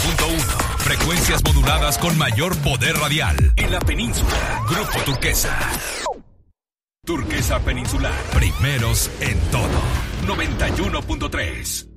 91.1. Frecuencias moduladas con mayor poder radial. En la península. Grupo Turquesa. Turquesa Peninsular. Primeros en todo. 91.3.